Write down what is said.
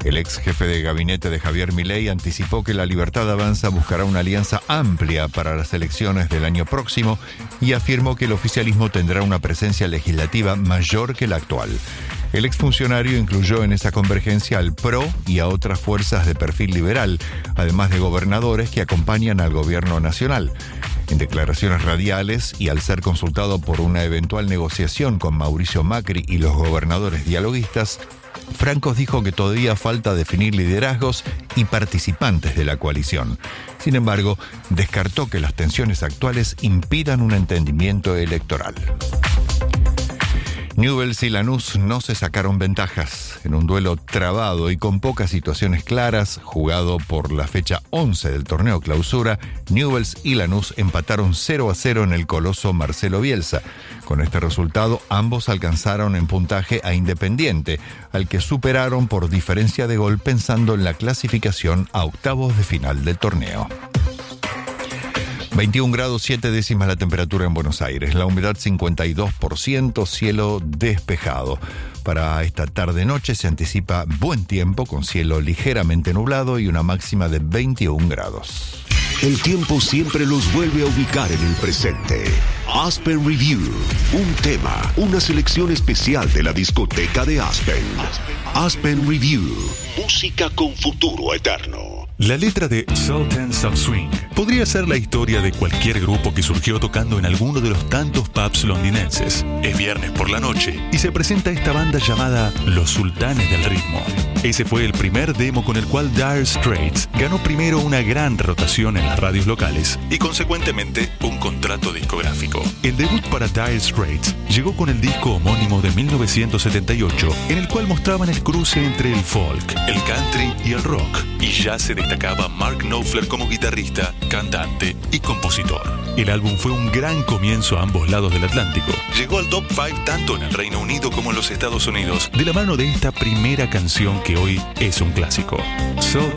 El ex jefe de gabinete de Javier Milei anticipó que la Libertad Avanza buscará una alianza amplia para las elecciones del año próximo y afirmó que el oficialismo tendrá una presencia legislativa mayor que la actual. El exfuncionario incluyó en esa convergencia al PRO y a otras fuerzas de perfil liberal, además de gobernadores que acompañan al gobierno nacional. En declaraciones radiales y al ser consultado por una eventual negociación con Mauricio Macri y los gobernadores dialoguistas, Francos dijo que todavía falta definir liderazgos y participantes de la coalición. Sin embargo, descartó que las tensiones actuales impidan un entendimiento electoral. Newell's y Lanús no se sacaron ventajas. En un duelo trabado y con pocas situaciones claras, jugado por la fecha 11 del torneo clausura, Newell's y Lanús empataron 0-0 en el coloso Marcelo Bielsa. Con este resultado, ambos alcanzaron en puntaje a Independiente, al que superaron por diferencia de gol pensando en la clasificación a octavos de final del torneo. 21 grados 7 décimas la temperatura en Buenos Aires, la humedad 52%, cielo despejado. Para esta tarde-noche se anticipa buen tiempo con cielo ligeramente nublado y una máxima de 21 grados. El tiempo siempre los vuelve a ubicar en el presente. Aspen Review, un tema, una selección especial de la discoteca de Aspen. Aspen Review, música con futuro eterno. La letra de Sultans of Swing podría ser la historia de cualquier grupo que surgió tocando en alguno de los tantos pubs londinenses. Es viernes por la noche y se presenta esta banda llamada Los Sultanes del Ritmo. Ese fue el primer demo con el cual Dire Straits ganó primero una gran rotación en las radios locales y consecuentemente un contrato discográfico. El debut para Dire Straits llegó con el disco homónimo de 1978, en el cual mostraban el cruce entre el folk, el country y el rock, y ya se destacaba Mark Knopfler como guitarrista, cantante y compositor. El álbum fue un gran comienzo a ambos lados del Atlántico. Llegó al top 5 tanto en el Reino Unido como en los Estados Unidos, de la mano de esta primera canción que hoy es un clásico, Sultans